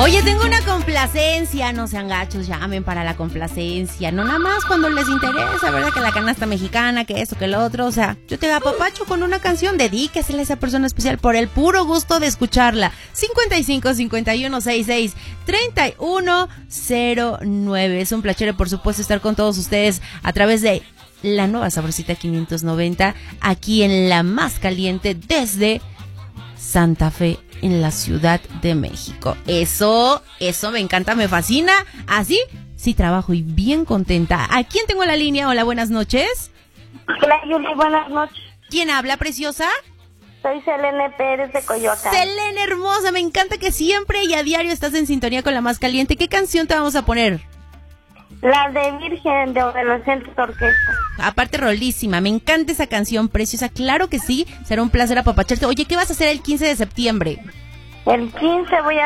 Oye, tengo una complacencia, no sean gachos, llamen para la complacencia, no nada más cuando les interesa, ¿verdad? Que la canasta mexicana, que esto, que lo otro, o sea, yo te apapacho con una canción, dedíquesela a esa persona especial por el puro gusto de escucharla. 55 51 66 3109. Es un placer, por supuesto, estar con todos ustedes a través de la nueva Sabrosita 590, aquí en la más caliente desde Santa Fe, en la Ciudad de México. Eso me encanta, me fascina. Así sí trabajo y bien contenta. ¿A quién tengo en la línea? Hola, buenas noches. Hola, Yuli, buenas noches. ¿Quién habla, preciosa? Soy Selene Pérez de Coyoacán. Selene hermosa, me encanta que siempre y a diario estás en sintonía con la más caliente. ¿Qué canción te vamos a poner? La de Virgen de Adolescentes Orquesta. Aparte, rolísima, me encanta esa canción preciosa. Claro que sí, será un placer apapacharte. Oye, ¿qué vas a hacer el 15 de septiembre? El 15 voy a